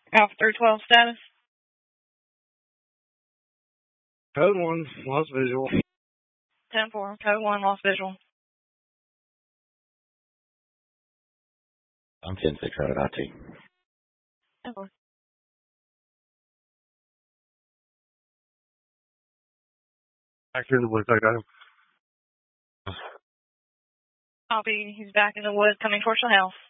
Alpha 312 status. Code 1, lost visual. 10-4, code 1, lost visual. I'm 10-6 out of IT. 10-4. Back here in the woods, I got him. Copy, he's back in the woods coming towards the house.